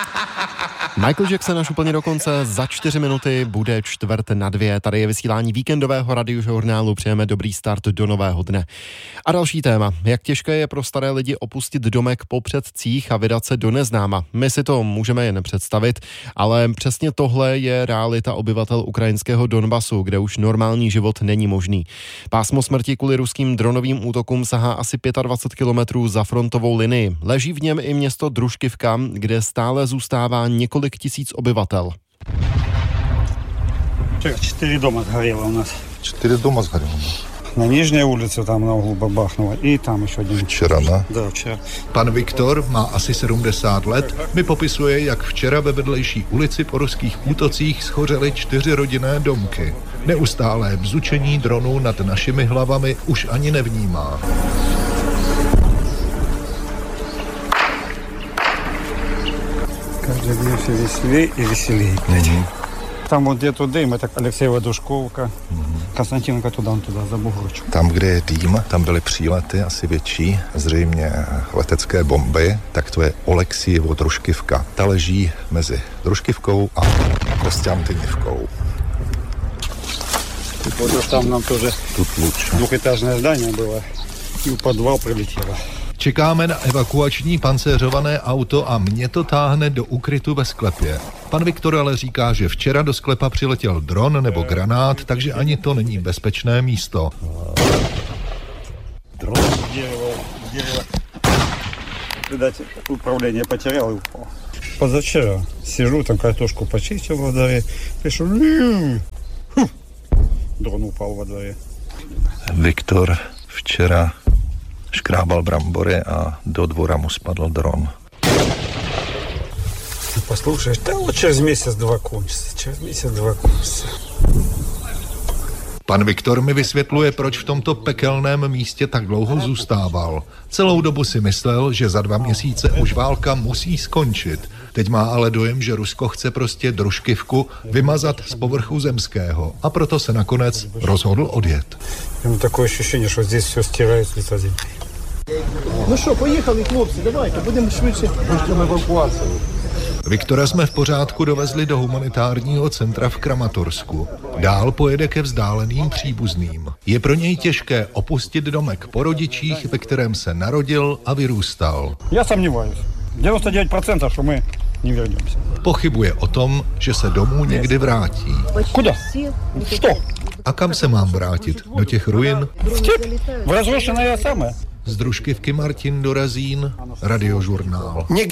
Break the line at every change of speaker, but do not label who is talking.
Michael Jackson až úplně do konce, za 4 minuty bude 1:45. Tady je vysílání víkendového radiožurnálu, přejeme dobrý start do nového dne. A další téma, jak těžké je pro staré lidi opustit domek po předcích a vydat se do neznáma. My si to můžeme jen představit, ale přesně tohle je realita obyvatel ukrajinského Donbasu, kde už normální život není možný. Pásmo smrti kvůli ruským dronovým útokům sahá asi 25 kilometrů za frontovou linii. Leží v něm i město Družkivka, kde stále zůstává několik tisíc obyvatel.
4 дома сгорело у нас.
4 дома сгорело.
На Нижней улице там на углу бабахнуло, и там еще один.
Včera, ne?
Да, včera.
Pan Viktor má asi 70 let, mi popisuje, jak včera ve vedlejší ulici po ruských útocích schořely 4 rodinné domky. Neustálé bzučení dronů nad našimi hlavami už ani nevnímá.
Каждый день все веселее и веселее. Там вот где-то дым, это Алексеева Душковка, Константинка туда за бугорочку.
Tam, kde je dým, tam byly přílety asi větší, zřejmě letecké bomby, tak to je Oleksievo Družkivka. Ta leží mezi Družkivkou a Kostянтинівkou.
Вот там нам тоже
Тут лучше.
двухэтажное здание было, и в подвал прилетело.
Čekáme na evakuační pancéřované auto a mě to táhne do ukrytu ve sklepě. Pan Viktor ale říká, že včera do sklepa přiletěl dron nebo granát, takže ani to není bezpečné místo.
Дрон дерево. Видать, управление потерял и упал. Позавчера сижу, там картошку почистил во дворе, пришел, дрон упал во дворе.
Viktor včera škrábal brambory a do dvora mu spadl dron.
Ты послушаешь, да вот через месяц-два кончится, через месяц-два кончится.
Pan Viktor mi vysvětluje, proč v tomto pekelném místě tak dlouho zůstával. Celou dobu si myslel, že za 2 měsíce už válka musí skončit. Teď má ale dojem, že Rusko chce prostě Družkivku vymazat z povrchu zemského. A proto se nakonec rozhodl odjet.
Такое ощущение, что здесь все стирает с лица земли.
Ну що, поїхали, хлопці, давайте, будемо швидше. Можемо евакуацію.
Viktora jsme v pořádku dovezli do humanitárního centra v Kramatorsku. Dál pojede ke vzdáleným příbuzným. Je pro něj těžké opustit domek po rodičích, ve kterém se narodil a vyrůstal.
Я сомневаюсь. 99%, что мы не вернемся.
Pochybuje o tom, že se domů někdy vrátí.
Куда? Что?
A kam se mám vrátit? Do těch ruin?
В разрушенное самое.
Z Družkivky Martin Dorazín, Radiožurnál.